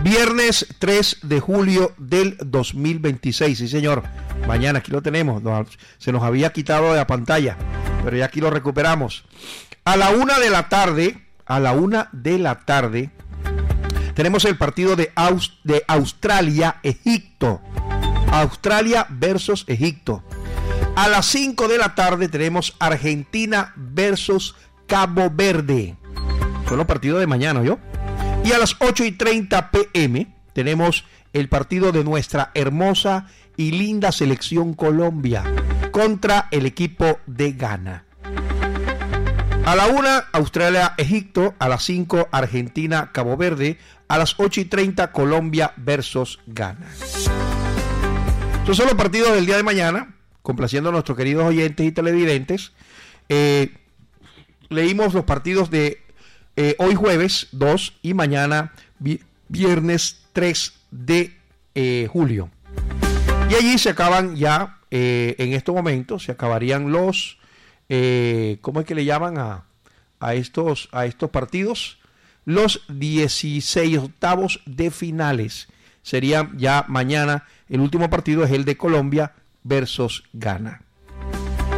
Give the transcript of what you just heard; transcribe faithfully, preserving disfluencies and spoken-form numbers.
Viernes tres de julio del dos mil veintiséis. Sí, señor. Mañana aquí lo tenemos. Nos, se nos había quitado de la pantalla, pero ya aquí lo recuperamos. A la una de la tarde, a la una de la tarde, tenemos el partido de, Aus, de Australia-Egipto. Australia versus Egipto. A las cinco de la tarde tenemos Argentina versus Cabo Verde. Son los partidos de mañana, ¿yo? Y a las ocho y treinta pm tenemos el partido de nuestra hermosa y linda selección Colombia contra el equipo de Ghana. A la una, Australia-Egipto. A las cinco, Argentina-Cabo Verde. A las ocho y treinta, Colombia versus Ghana. Estos son los partidos del día de mañana, complaciendo a nuestros queridos oyentes y televidentes. Eh, leímos los partidos de eh, hoy jueves dos y mañana vi- viernes tres de eh, julio. Y allí se acaban ya, eh, en estos momentos, se acabarían los, eh, ¿cómo es que le llaman a, a, estos, a estos partidos? Los dieciséis octavos de finales. Sería ya mañana, el último partido es el de Colombia versus Ghana.